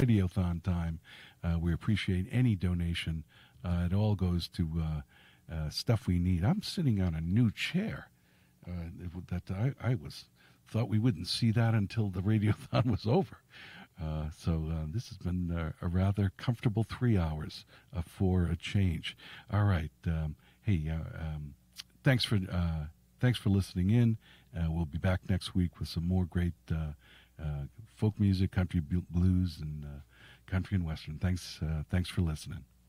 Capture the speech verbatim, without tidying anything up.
Radiothon time. Uh, we appreciate any donation. Uh, it all goes to uh, uh, stuff we need. I'm sitting on a new chair uh, that I, I was thought we wouldn't see that until the Radiothon was over. Uh, so uh, this has been uh, a rather comfortable three hours uh, for a change. All right. Um, hey, uh, um, thanks for uh, thanks for listening in. Uh, we'll be back next week with some more great uh, uh, folk music, country blues, and uh, country and western. Thanks. Uh, thanks for listening.